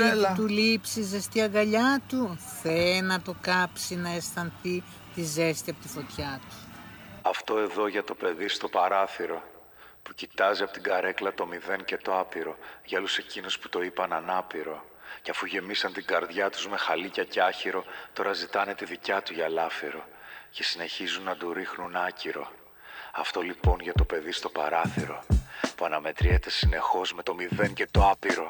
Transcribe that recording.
Του λείψει ζεστή αγκαλιά του. Θε να το κάψει, να αισθανθεί τη ζέστη από τη φωτιά του. Αυτό εδώ για το παιδί στο παράθυρο, που κοιτάζει από την καρέκλα το μηδέν και το άπειρο, για όλους εκείνους που το είπαν ανάπηρο. Κι αφού γεμίσαν την καρδιά τους με χαλίκια κι άχυρο, τώρα ζητάνε τη δικιά του για λάφυρο και συνεχίζουν να του ρίχνουν άκυρο. Αυτό λοιπόν για το παιδί στο παράθυρο, που αναμετριέται συνεχώς με το μηδέν και το άπειρο.